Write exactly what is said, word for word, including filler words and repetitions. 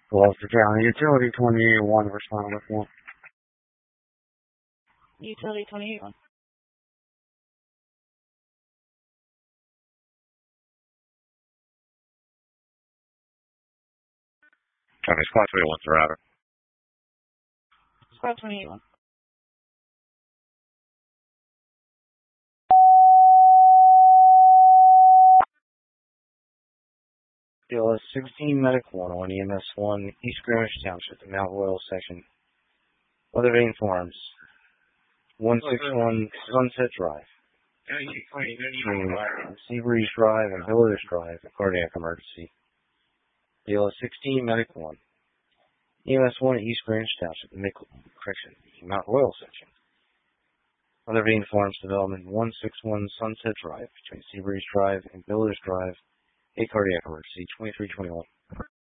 Gloucester County Utility twenty-eight one, respond with one. Utility twenty-eight one. County Squad twenty-one, router. Squad twenty-eight one. D L S sixteen Medic one on E M S one, East Greenwich Township, the Mount Royal section. Weather Vane Farms, one sixty-one Sunset Drive. Between Seabreeze Drive and Hillers Drive, a cardiac emergency. D L S sixteen Medic one. E M S one East Greenwich Township, the Mick, correction, the Mount Royal section. Weather Vane Farms Development, one sixty-one Sunset Drive, between Seabreeze Drive and Hillers Drive, a cardiac emergency, twenty-three twenty-one.